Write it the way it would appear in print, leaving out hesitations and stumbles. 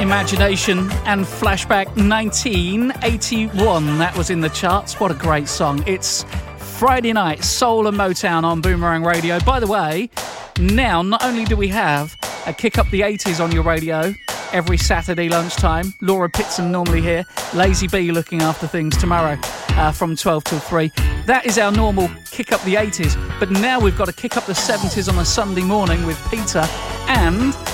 Imagination and Flashback 1981. That was in the charts. What a great song. It's Friday night, Soul and Motown on Boomerang Radio. By the way, now not only do we have a Kick Up the 80s on your radio every Saturday lunchtime, Laura Pitson normally here, Lazy B looking after things tomorrow from 12 till 3. That is our normal Kick Up the 80s. But now we've got to kick up the 70s on a Sunday morning with Peter and